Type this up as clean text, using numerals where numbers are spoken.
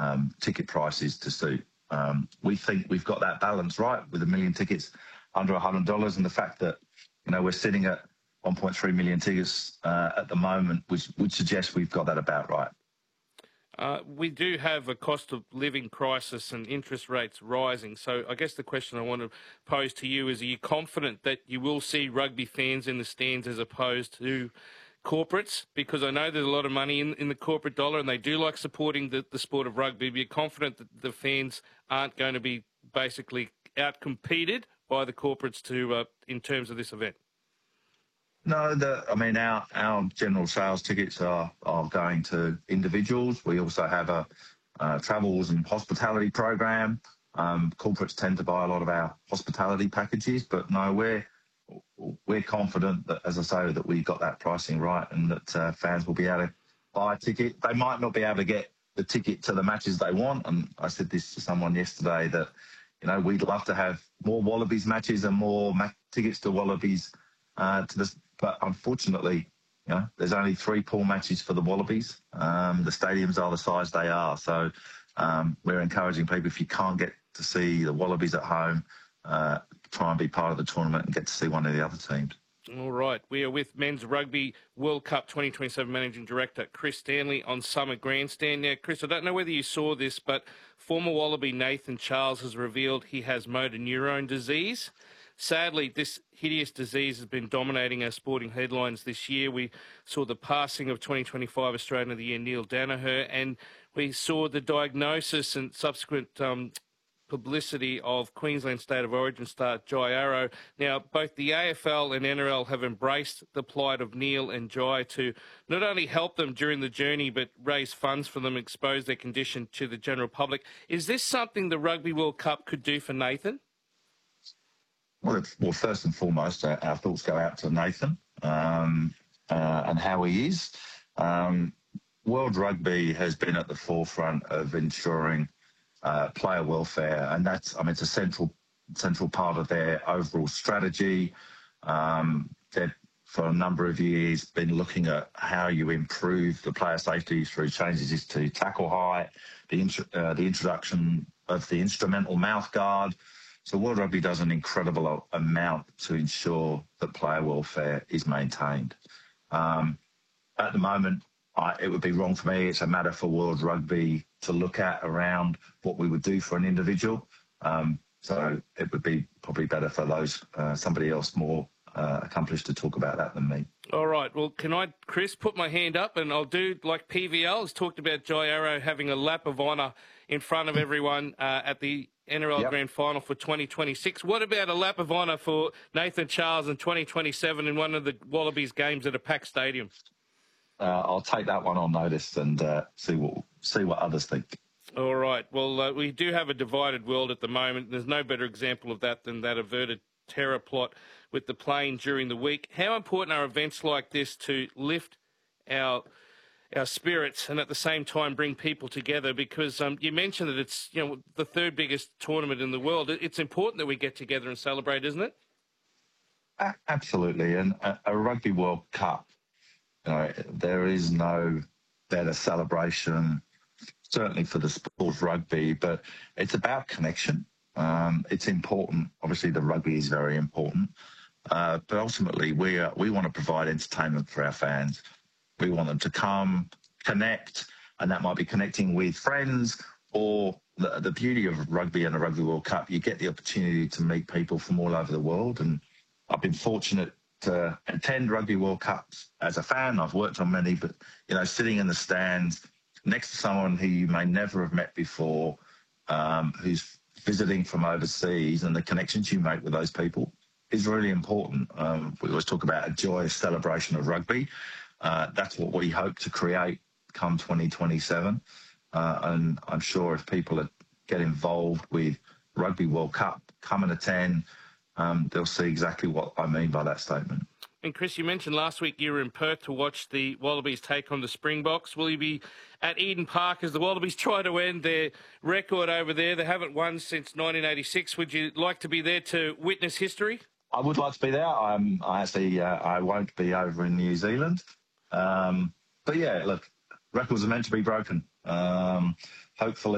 ticket prices to suit. We think we've got that balance right with 1 million tickets under $100, and the fact that we're sitting at 1.3 million tickets at the moment, which would suggest we've got that about right. We do have a cost of living crisis and interest rates rising. So I guess the question I want to pose to you is, are you confident that you will see rugby fans in the stands as opposed to corporates? Because I know there's a lot of money in the corporate dollar and they do like supporting the sport of rugby. Are you confident that the fans aren't going to be basically out-competed by the corporates in terms of this event? No, our general sales tickets are going to individuals. We also have a travels and hospitality program. Corporates tend to buy a lot of our hospitality packages, but no, we're confident that, as I say, that we got that pricing right and that fans will be able to buy a ticket. They might not be able to get the ticket to the matches they want, and I said this to someone yesterday that we'd love to have more Wallabies matches and more tickets to Wallabies but unfortunately, there's only 3 pool matches for the Wallabies. The stadiums are the size they are. So we're encouraging people, if you can't get to see the Wallabies at home, try and be part of the tournament and get to see one of the other teams. All right. We are with Men's Rugby World Cup 2027 Managing Director Chris Stanley on Summit Grandstand. Now, Chris, I don't know whether you saw this, but former Wallaby Nathan Charles has revealed he has motor neurone disease. Sadly, this hideous disease has been dominating our sporting headlines this year. We saw the passing of 2025 Australian of the Year, Neil Daniher, and we saw the diagnosis and subsequent publicity of Queensland State of Origin star Jai Arrow. Now, both the AFL and NRL have embraced the plight of Neil and Jai to not only help them during the journey, but raise funds for them, expose their condition to the general public. Is this something the Rugby World Cup could do for Nathan? Well, first and foremost, our thoughts go out to Nathan and how he is. World Rugby has been at the forefront of ensuring player welfare, and it's a central part of their overall strategy. They've, for a number of years, been looking at how you improve the player safety through changes to tackle height, the introduction of the instrumental mouth guard. So World Rugby does an incredible amount to ensure that player welfare is maintained. At the moment, it would be wrong for me. It's a matter for World Rugby to look at around what we would do for an individual. So it would be probably better for somebody else more accomplished to talk about that than me. All right. Well, can I, Chris, put my hand up and I'll do like PVL has talked about Jai Arrow having a lap of honour in front of everyone at the NRL Grand Final for 2026. What about a lap of honour for Nathan Charles in 2027 in one of the Wallabies games at a packed stadium? I'll take that one on notice and see what others think. All right. Well, we do have a divided world at the moment. There's no better example of that than that averted terror plot with the plane during the week. How important are events like this to lift our spirits and at the same time bring people together? Because you mentioned that it's the 3rd biggest tournament in the world. It's important that we get together and celebrate, isn't it? Absolutely. And a Rugby World Cup, there is no better celebration, certainly for the sport of rugby, but it's about connection. It's important. Obviously, the rugby is very important. But ultimately, we want to provide entertainment for our fans. We want them to come, connect, and that might be connecting with friends, or the beauty of rugby and the Rugby World Cup, you get the opportunity to meet people from all over the world. And I've been fortunate to attend Rugby World Cups as a fan. I've worked on many, but, sitting in the stands next to someone who you may never have met before, who's visiting from overseas, and the connections you make with those people is really important. We always talk about a joyous celebration of rugby. That's what we hope to create come 2027. And I'm sure if people get involved with Rugby World Cup, come and attend, they'll see exactly what I mean by that statement. And Chris, you mentioned last week you were in Perth to watch the Wallabies take on the Springboks. Will you be at Eden Park as the Wallabies try to end their record over there? They haven't won since 1986. Would you like to be there to witness history? I would like to be there. I won't be over in New Zealand. But yeah, look, records are meant to be broken. Hopefully